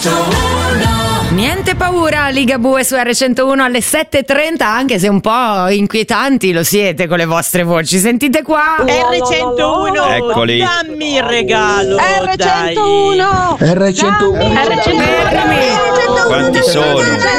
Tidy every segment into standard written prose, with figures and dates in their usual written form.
Niente paura, Ligabue su R101 alle 7.30, anche se un po' inquietanti lo siete con le vostre voci. Sentite qua. R101, eccoli. Dammi il regalo. R101. R101. Fermi. Quanti sono?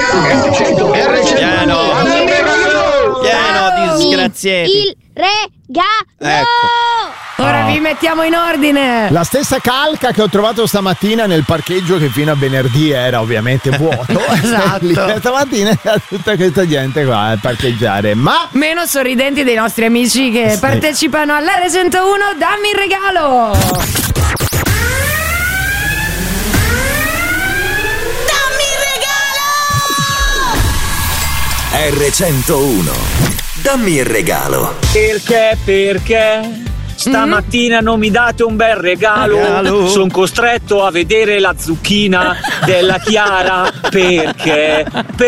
Pieno di disgraziati. Il regalo. Ecco. Ora vi mettiamo in ordine. La stessa calca che ho trovato stamattina nel parcheggio che fino a venerdì era ovviamente vuoto. Esatto. Lì, stamattina era tutta questa gente qua a parcheggiare. Ma Meno sorridenti dei nostri amici che partecipano all'R101. Dammi il regalo. R101. Dammi il regalo. Perché? Stamattina non mi date un bel regalo. Sono costretto a vedere la zucchina della Chiara. Perché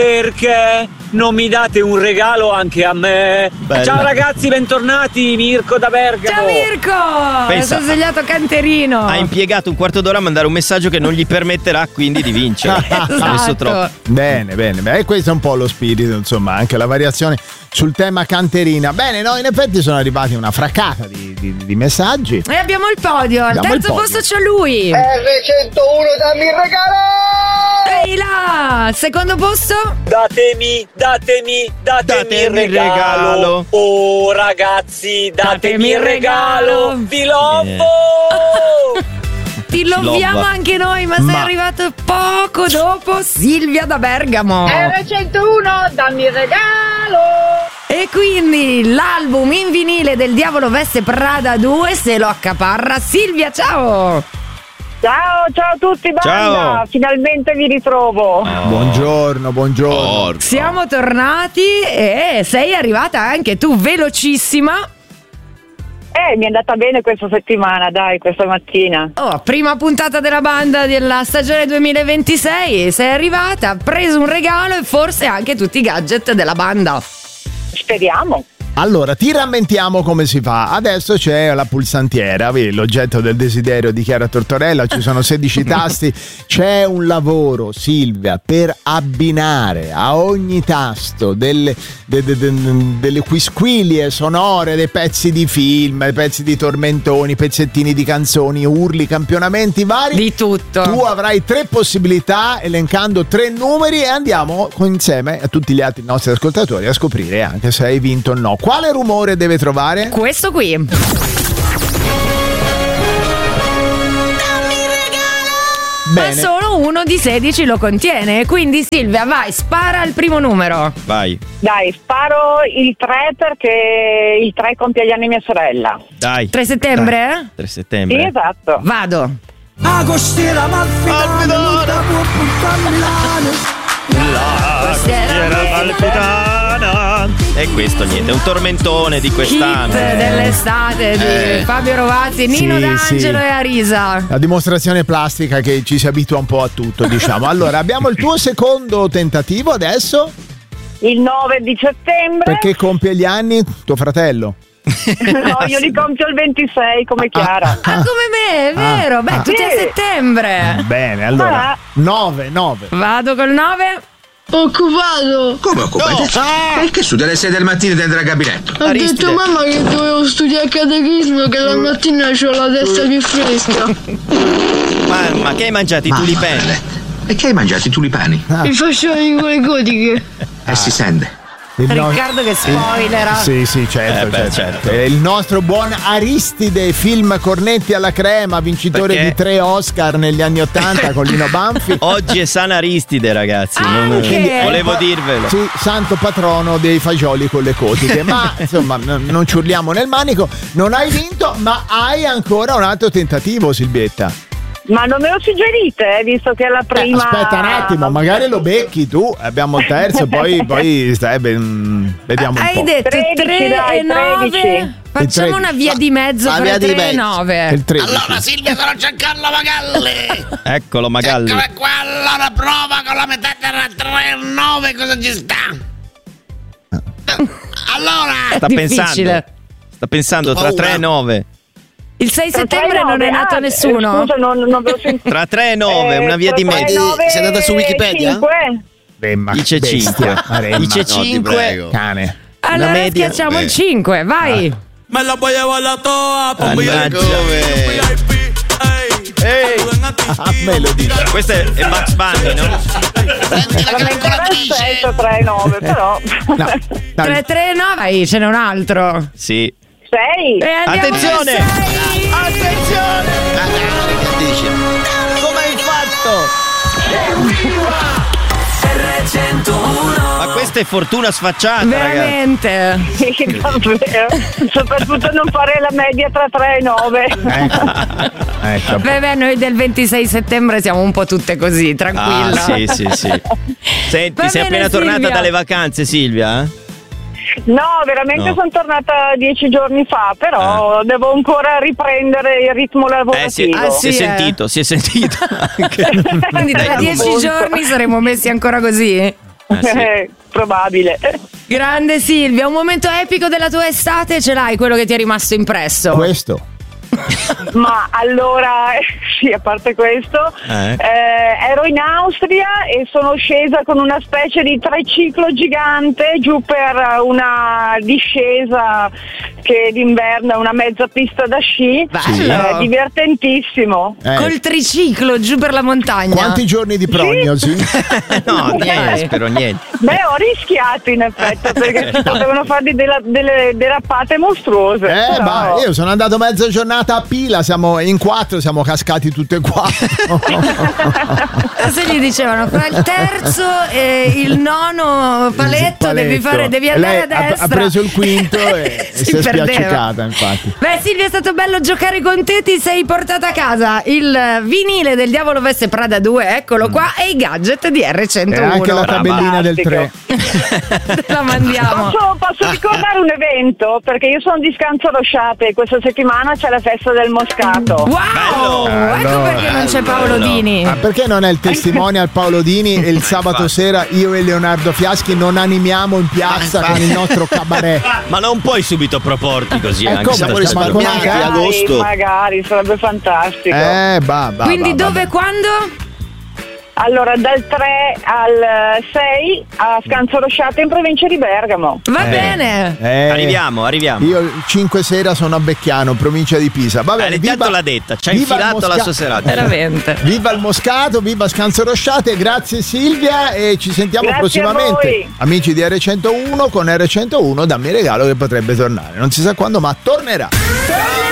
non mi date un regalo anche a me? Bella. Ciao ragazzi, bentornati. Mirko da Bergamo. Ciao Mirko. Pensa. Si è svegliato canterino. Ha impiegato un quarto d'ora a mandare un messaggio che non gli permetterà quindi di vincere. Ha messo troppo. bene. E questo è un po' lo spirito, insomma, anche la variazione sul tema canterina. Bene, no, in effetti sono arrivati una fraccata di messaggi. E abbiamo il podio. Al Abbiamo il terzo podio. posto c'è lui. R101, dammi il regalo! Ehi là. Al secondo posto. Datemi il regalo. Oh ragazzi, datemi il regalo. Vi lovo. Ti loviamo lova. anche noi, ma sei arrivato poco dopo. Silvia da Bergamo. R101, dammi il regalo. E quindi l'album in vinile del Diavolo Veste Prada 2 se lo accaparra Silvia. Ciao. Ciao a tutti, banda. Ciao. Finalmente vi ritrovo. Buongiorno. Siamo tornati e sei arrivata anche tu velocissima. Mi è andata bene questa settimana, dai, questa mattina. Prima puntata della banda della stagione 2026. Sei arrivata, ha preso un regalo e forse anche tutti i gadget della banda. Speriamo. Allora, ti rammentiamo come si fa. Adesso c'è la pulsantiera, vedi, l'oggetto del desiderio di Chiara Tortorella, ci sono 16 tasti. C'è un lavoro, Silvia, per abbinare a ogni tasto delle quisquilie sonore, dei pezzi di film, dei pezzi di tormentoni, pezzettini di canzoni, urli, campionamenti vari. Di tutto. Tu avrai 3 possibilità elencando 3 numeri e andiamo insieme a tutti gli altri nostri ascoltatori a scoprire anche se hai vinto o no. Quale rumore deve trovare? Questo qui. Ma Bene. solo uno di 16 lo contiene. Quindi Silvia, vai, spara il primo numero. Vai. Dai, sparo il 3 perché il 3 compie gli anni mia sorella. Dai. 3 settembre? 3 Sì, settembre. esatto. Vado. Agostino Malfitano, E questo niente, è un tormentone di Hit quest'anno. dell'estate di Fabio Rovazzi, Nino D'Angelo e Arisa. La dimostrazione plastica che ci si abitua un po' a tutto, diciamo. Allora, abbiamo il tuo secondo tentativo adesso. Il 9 di settembre. Perché compie gli anni tuo fratello? No, io li compio il 26 come Chiara. Ah, come me, è vero. Beh, tutti a Sì. settembre. Bene, allora. 9. Vado col 9. Occupato. Come occupato? Perché su delle 6 del mattino devi andare al gabinetto? Ho detto mamma che dovevo studiare catechismo, che la mattina c'ho la testa più fresca. Ma che hai mangiato i tulipani? E che hai mangiato i tulipani? Mi facevano quelle gotiche. Si sente. Riccardo che spoilera. Sì, certo. Il nostro buon Aristide, film Cornetti alla crema, vincitore Perché? di 3 Oscar negli anni 80 con Lino Banfi. Oggi è San Aristide, ragazzi. Anche. Volevo dirvelo. Sì, santo patrono dei fagioli con le cotiche. Ma insomma, non ci urliamo nel manico. Non hai vinto, ma hai ancora un altro tentativo, Silvietta. Ma non me lo suggerite, visto che è la prima. Aspetta un attimo, magari lo becchi tu. Abbiamo il terzo, poi vediamo un Hai po'. detto 13, 3 dai, e 9. 13. Facciamo una via di mezzo La tra via di 3 e mezzo. 9. Il 13. Allora Silvia sarà Giancarlo Magalli. Eccolo, Magalli. Eccola qua, allora prova con la metà tra 3 e 9, cosa ci sta? Allora, Sta difficile. pensando tra 3 e 9. Il 6 settembre non è nato nessuno? Scusa, non ve lo sento. Tra 3 e 9, una via di mezzo. Sei andata su Wikipedia? 5. Dice 5. Dice 5. Cane. Allora media. schiacciamo il 5, vai. Me la voy a llevar la toa pa' un Mannaggia. Me lo dice. Questo è Bugs Bunny, no? Perfetto, 3 e 9, però. No. 3, 3, 9, ce n'è un altro. Sì. 6. E andiamo Attenzione! al 6. Attenzione! Che dice? Come hai fatto? Ma questa è fortuna sfacciata, ragazzi. Veramente. Sì, davvero. Soprattutto non fare la media tra 3 e 9. Ecco. Beh, noi del 26 settembre siamo un po' tutte così, tranquilla. Sì. Senti, Va sei bene, appena tornata Silvia. dalle vacanze, Silvia? No, veramente sono tornata 10 giorni fa, però devo ancora riprendere il ritmo lavorativo. Si è sentito. Quindi tra 10 giorni saremo messi ancora così? Probabile. Grande Silvia, un momento epico della tua estate ce l'hai, quello che ti è rimasto impresso? Questo. Ma allora, sì, a parte questo, ero in Austria e sono scesa con una specie di triciclo gigante giù per una discesa che d'inverno è una mezza pista da sci. Bello. Divertentissimo. Col triciclo giù per la montagna. Quanti giorni di prognosi? No, niente, spero niente. Beh, ho rischiato in effetti perché si potevano fare delle derappate mostruose. però... Ma io sono andato mezza giornata a pila, siamo in 4, siamo cascati tutte e 4. Se gli dicevano fra il terzo e il nono paletto devi andare Lei a destra. ha preso il quinto e si è spiaccicata, infatti. Beh, Silvia, è stato bello giocare con te. Ti sei portata a casa il vinile del Diavolo Veste Prada 2, eccolo qua, e i gadget di R101. E anche la tabellina del 3. Te la mandiamo. Posso ricordare un evento? Perché io sono di Scanzo Rosciate e questa settimana c'è la festa del Moscato. Wow! Ecco perché non c'è Paolo Dini. Ma perché non è il testimonial Paolo Dini e il sabato sera io e Leonardo Fiaschi non animiamo in piazza con il nostro cabaret? Ma non puoi subito proporti così, Ecco, anche se siamo stiamo risparmiati agosto. Magari, sarebbe fantastico. Quindi dove e quando? Allora, dal 3 al 6 a Scanzo Rosciate in provincia di Bergamo. Va bene. Arriviamo. Io il 5 sera sono a Becchiano, provincia di Pisa. Va bene, L'intanto l'ha detta, ci ha viva infilato la sua serata. Veramente. Viva il Moscato, viva Scanzo Rosciate, grazie Silvia e ci sentiamo Grazie prossimamente. a voi. Amici di R101 con R101, dammi regalo che potrebbe tornare. Non si sa quando, ma tornerà.